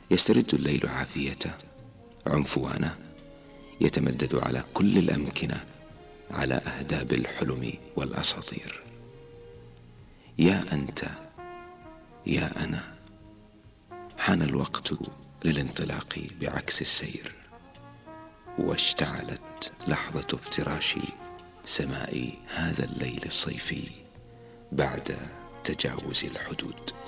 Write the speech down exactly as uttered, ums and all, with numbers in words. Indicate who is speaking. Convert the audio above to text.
Speaker 1: يسترد الليل عافيته عنفوانه، يتمدد على كل الأمكنة، على أهداب الحلم والأساطير. يا أنت يا أنا، حان الوقت للانطلاق بعكس السير، واشتعلت لحظة افتراش سماء هذا الليل الصيفي بعد تجاوز الحدود.